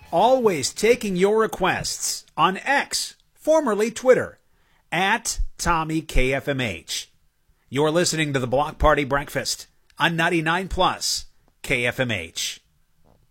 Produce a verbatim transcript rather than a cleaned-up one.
Always taking your requests on X, formerly Twitter, at Tommy K F M H. You're listening to the Block Party Breakfast on ninety-nine plus K F M H.